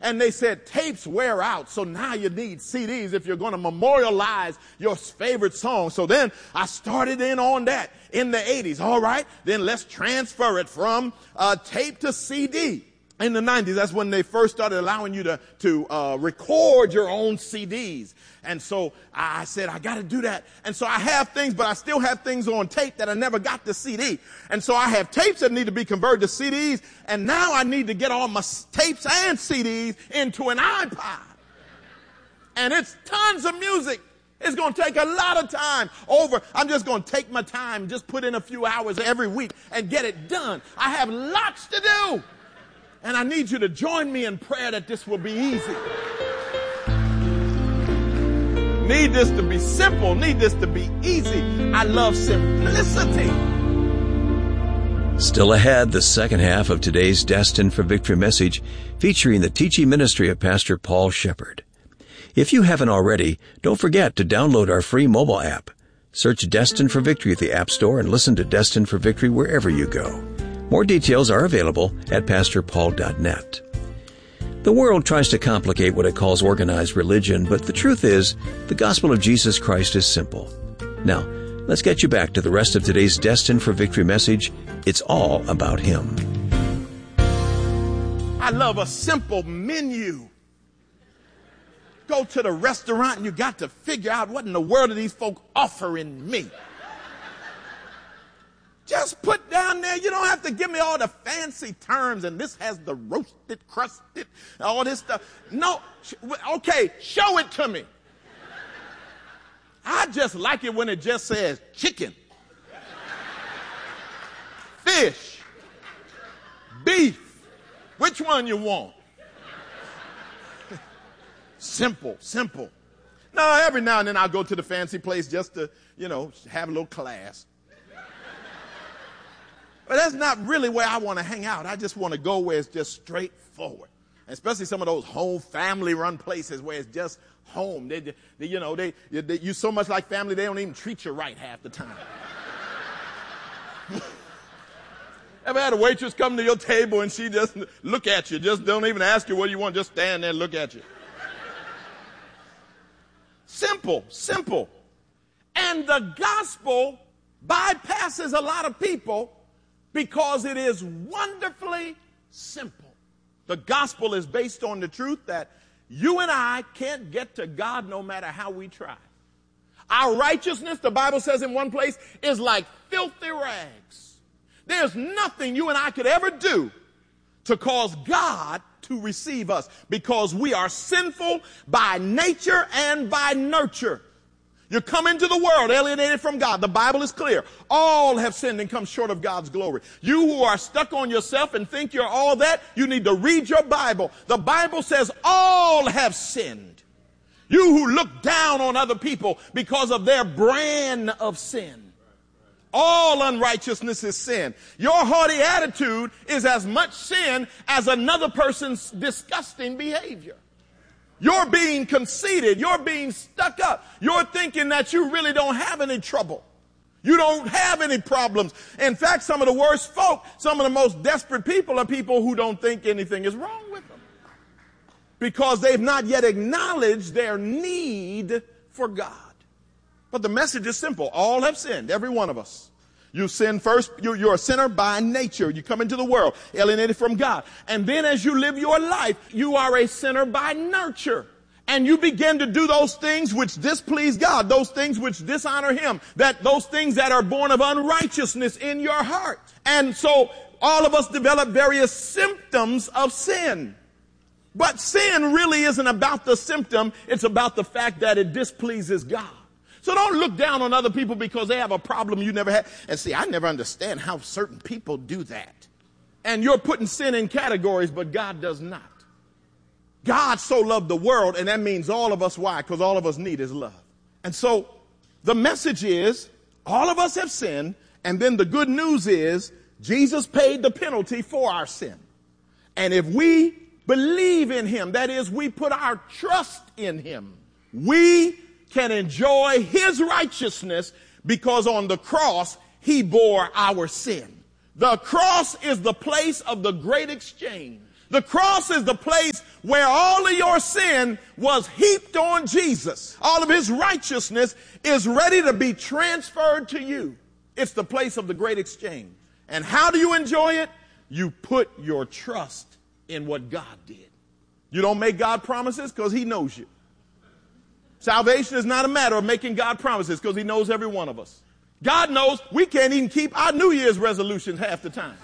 And they said tapes wear out, so now you need CDs if you're going to memorialize your favorite song. So then I started in on that in the 80s. All right, then let's transfer it from tape to CD. In the 90s, that's when they first started allowing you to record your own CDs. And so I said, I got to do that. And so I have things, but I still have things on tape that I never got to CD. And so I have tapes that need to be converted to CDs. And now I need to get all my tapes and CDs into an iPod. And it's tons of music. It's going to take a lot of time I'm just going to take my time, just put in a few hours every week and get it done. I have lots to do. And I need you to join me in prayer that this will be easy. Need this to be simple. Need this to be easy. I love simplicity. Still ahead, the second half of today's Destined for Victory message featuring the teaching ministry of Pastor Paul Shepherd. If you haven't already, don't forget to download our free mobile app. Search Destined for Victory at the App Store and listen to Destined for Victory wherever you go. More details are available at pastorpaul.net. The world tries to complicate what it calls organized religion, but the truth is, the gospel of Jesus Christ is simple. Now, let's get you back to the rest of today's Destined for Victory message. It's all about Him. I love a simple menu. Go to the restaurant and you got to figure out what in the world are these folk offering me. Just put down there, you don't have to give me all the fancy terms, and this has the roasted, crusted, all this stuff. No, okay, show it to me. I just like it when it just says chicken, fish, beef. Which one you want? Simple, simple. Now, every now and then I'll go to the fancy place just to, have a little class. But that's not really where I want to hang out. I just want to go where it's just straightforward. And especially some of those home family-run places where it's just home. You so much like family, they don't even treat you right half the time. Ever had a waitress come to your table and she just look at you, just don't even ask you what you want, just stand there and look at you? Simple, simple. And the gospel bypasses a lot of people because it is wonderfully simple. The gospel is based on the truth that you and I can't get to God no matter how we try. Our righteousness, the Bible says in one place, is like filthy rags. There's nothing you and I could ever do to cause God to receive us because we are sinful by nature and by nurture. You come into the world alienated from God. The Bible is clear. All have sinned and come short of God's glory. You who are stuck on yourself and think you're all that, you need to read your Bible. The Bible says all have sinned. You who look down on other people because of their brand of sin. All unrighteousness is sin. Your haughty attitude is as much sin as another person's disgusting behavior. You're being conceited. You're being stuck up. You're thinking that you really don't have any trouble. You don't have any problems. In fact, some of the worst folk, some of the most desperate people are people who don't think anything is wrong with them because they've not yet acknowledged their need for God. But the message is simple. All have sinned, every one of us. You sin first. You're a sinner by nature. You come into the world alienated from God. And then as you live your life, you are a sinner by nurture. And you begin to do those things which displease God, those things which dishonor Him, those things that are born of unrighteousness in your heart. And so all of us develop various symptoms of sin. But sin really isn't about the symptom. It's about the fact that it displeases God. So don't look down on other people because they have a problem you never had. And see, I never understand how certain people do that. And you're putting sin in categories, but God does not. God so loved the world, and that means all of us. Why? Because all of us need His love. And so the message is all of us have sinned, and then the good news is Jesus paid the penalty for our sin. And if we believe in Him, that is, we put our trust in Him, we can enjoy His righteousness because on the cross, He bore our sin. The cross is the place of the great exchange. The cross is the place where all of your sin was heaped on Jesus. All of his righteousness is ready to be transferred to you. It's the place of the great exchange. And how do you enjoy it? You put your trust in what God did. You don't make God promises because he knows you. Salvation is not a matter of making God promises because he knows every one of us. God knows we can't even keep our New Year's resolutions half the time.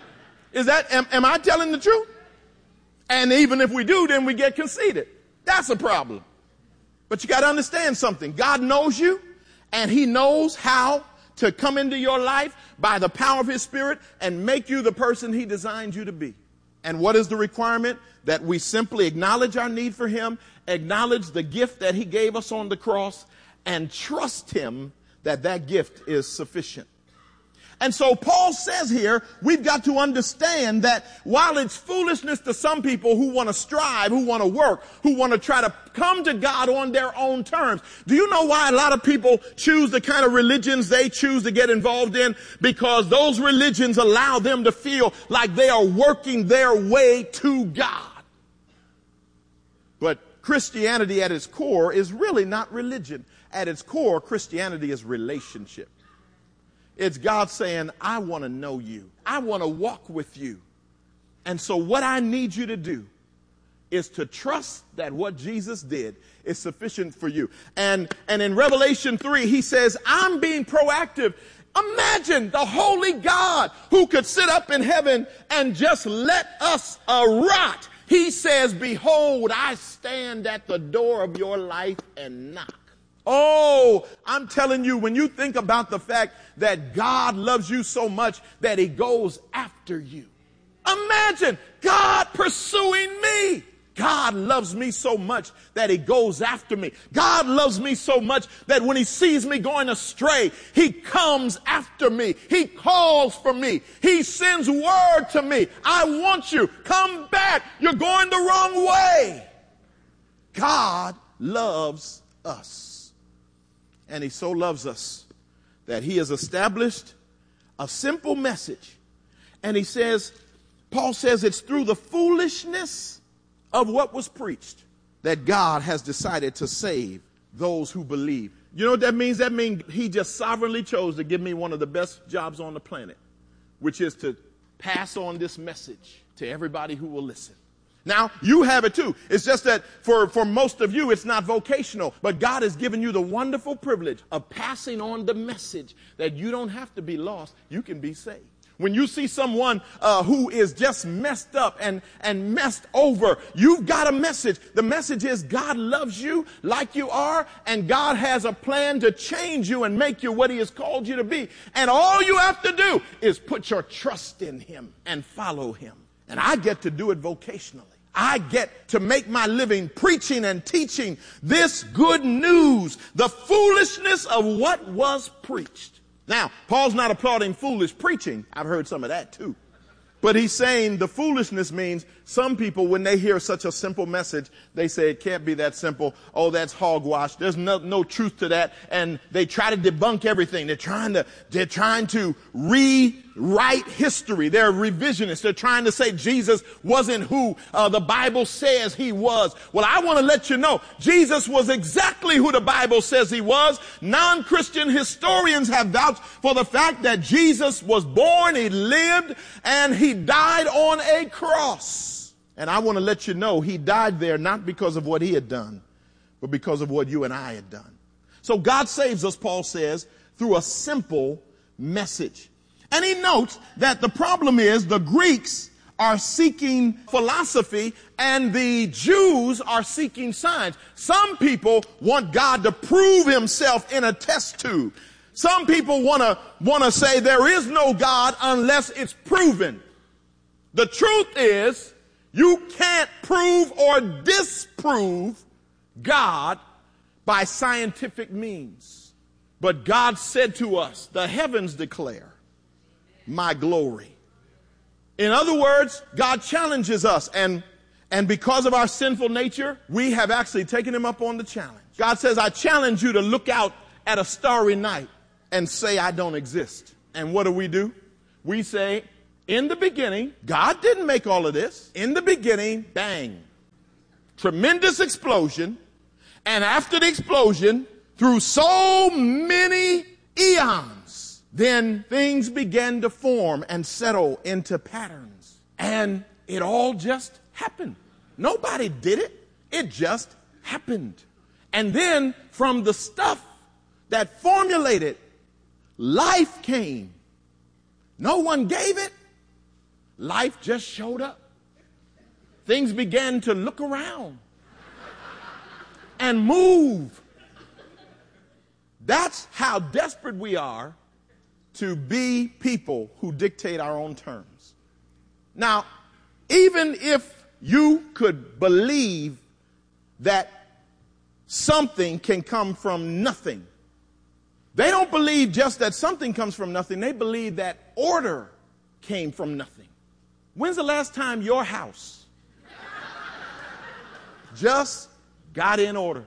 Am I telling the truth? And even if we do, then we get conceited. That's a problem. But you got to understand something. God knows you, and he knows how to come into your life by the power of his Spirit and make you the person he designed you to be. And what is the requirement? That we simply acknowledge our need for him, acknowledge the gift that he gave us on the cross, and trust him that that gift is sufficient. And so Paul says here, we've got to understand that while it's foolishness to some people who want to strive, who want to work, who want to try to come to God on their own terms. Do you know why a lot of people choose the kind of religions they choose to get involved in? Because those religions allow them to feel like they are working their way to God. But Christianity at its core is really not religion. At its core, Christianity is relationship. It's God saying, I want to know you. I want to walk with you. And so what I need you to do is to trust that what Jesus did is sufficient for you. And in Revelation 3, he says, I'm being proactive. Imagine the holy God who could sit up in heaven and just let us rot. He says, behold, I stand at the door of your life and knock. Oh, I'm telling you, when you think about the fact that God loves you so much that he goes after you. Imagine God pursuing me. God loves me so much that he goes after me. God loves me so much that when he sees me going astray, he comes after me. He calls for me. He sends word to me. I want you. Come back. You're going the wrong way. God loves us. And he so loves us that he has established a simple message. And he says, Paul says it's through the foolishness of what was preached that God has decided to save those who believe. You know what that means? That means he just sovereignly chose to give me one of the best jobs on the planet, which is to pass on this message to everybody who will listen. Now, you have it too. It's just that for most of you, it's not vocational. But God has given you the wonderful privilege of passing on the message that you don't have to be lost. You can be saved. When you see someone who is just messed up and messed over, you've got a message. The message is God loves you like you are, and God has a plan to change you and make you what he has called you to be. And all you have to do is put your trust in him and follow him. And I get to do it vocationally. I get to make my living preaching and teaching this good news, the foolishness of what was preached. Now, Paul's not applauding foolish preaching. I've heard some of that too. But he's saying the foolishness means some people, when they hear such a simple message, they say it can't be that simple. Oh, that's hogwash. There's no truth to that. And they try to debunk everything. They're trying to rewrite history. They're revisionists. They're trying to say Jesus wasn't who the Bible says he was. Well, I want to let you know, Jesus was exactly who the Bible says he was. Non-Christian historians have vouched for the fact that Jesus was born, he lived, and he died on a cross. And I want to let you know he died there not because of what he had done, but because of what you and I had done. So God saves us, Paul says, through a simple message. And he notes that the problem is the Greeks are seeking philosophy and the Jews are seeking signs. Some people want God to prove himself in a test tube. Some people want to say there is no God unless it's proven. The truth is, you can't prove or disprove God by scientific means. But God said to us, the heavens declare my glory. In other words, God challenges us, and because of our sinful nature, we have actually taken him up on the challenge. God says, I challenge you to look out at a starry night and say I don't exist. And what do? We say, In the beginning, God didn't make all of this. In the beginning, bang, tremendous explosion. And after the explosion, through so many eons, then things began to form and settle into patterns. And it all just happened. Nobody did it. It just happened. And then from the stuff that formulated, life came. No one gave it. Life just showed up. Things began to look around and move. That's how desperate we are to be people who dictate our own terms. Now, even if you could believe that something can come from nothing, they don't believe just that something comes from nothing. They believe that order came from nothing. When's the last time your house just got in order?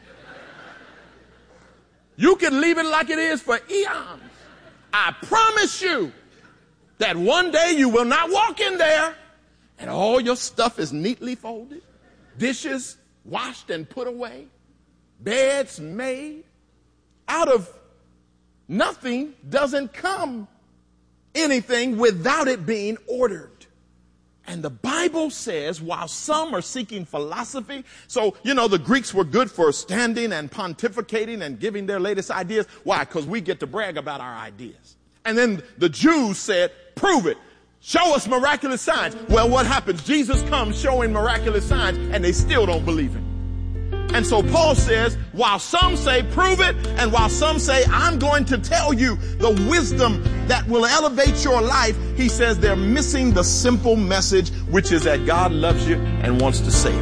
You can leave it like it is for eons. I promise you that one day you will not walk in there and all your stuff is neatly folded, dishes washed and put away, beds made. Out of nothing doesn't come anything without it being ordered. And the Bible says, while some are seeking philosophy, so, the Greeks were good for standing and pontificating and giving their latest ideas. Why? Because we get to brag about our ideas. And then the Jews said, prove it. Show us miraculous signs. Well, what happens? Jesus comes showing miraculous signs, and they still don't believe him. And so Paul says, while some say prove it, and while some say I'm going to tell you the wisdom that will elevate your life, he says they're missing the simple message, which is that God loves you and wants to save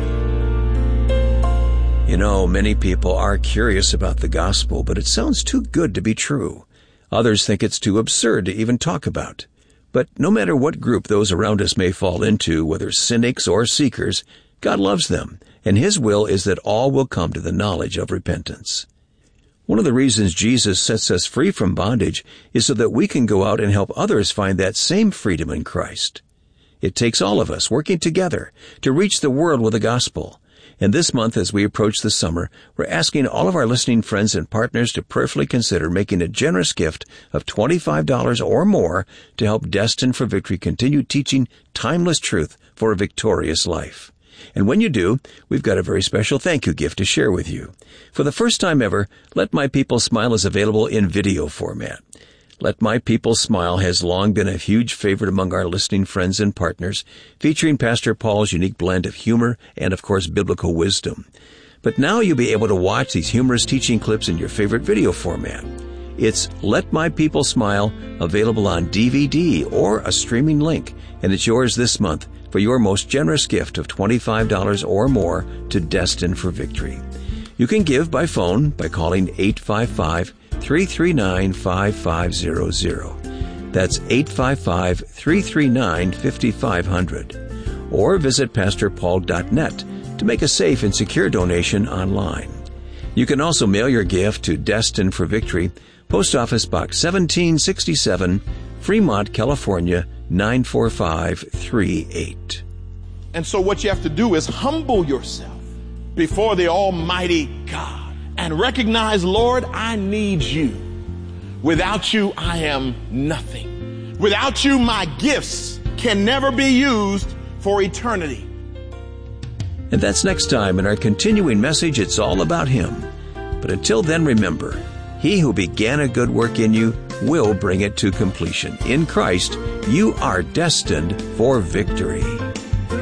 you. Many people are curious about the gospel, but it sounds too good to be true. Others think it's too absurd to even talk about. But no matter what group those around us may fall into, whether cynics or seekers, God loves them, and his will is that all will come to the knowledge of repentance. One of the reasons Jesus sets us free from bondage is so that we can go out and help others find that same freedom in Christ. It takes all of us working together to reach the world with the gospel. And this month, as we approach the summer, we're asking all of our listening friends and partners to prayerfully consider making a generous gift of $25 or more to help Destined for Victory continue teaching timeless truth for a victorious life. And when you do, we've got a very special thank you gift to share with you. For the first time ever, Let My People Smile is available in video format. Let My People Smile has long been a huge favorite among our listening friends and partners, featuring Pastor Paul's unique blend of humor and, of course, biblical wisdom. But now you'll be able to watch these humorous teaching clips in your favorite video format. It's Let My People Smile, available on DVD or a streaming link, and it's yours this month for your most generous gift of $25 or more to Destined for Victory. You can give by phone by calling 855-339-5500. That's 855-339-5500. Or visit pastorpaul.net to make a safe and secure donation online. You can also mail your gift to Destined for Victory, Post Office Box 1767, Fremont, California, 94538. And so what you have to do is humble yourself before the Almighty God and recognize, Lord, I need you. Without you, I am nothing. Without you, my gifts can never be used for eternity. And that's next time in our continuing message, It's All About Him. But until then, remember, He who began a good work in you will bring it to completion. In Christ, you are destined for victory.